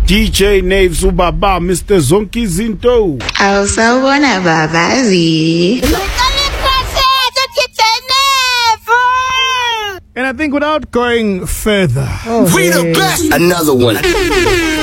DJ Naves ubaba Mr. Zonky Zinto. Awusawubona babazi. And I think without going further, we the best. Another one.